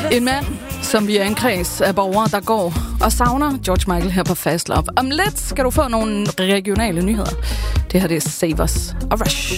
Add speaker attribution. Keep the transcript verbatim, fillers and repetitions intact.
Speaker 1: En mand, som vi er en kreds af borgere, der går og savner George Michael her på Fast Love. Om lidt skal du få nogle regionale nyheder. Det her det er Save Us og Rush.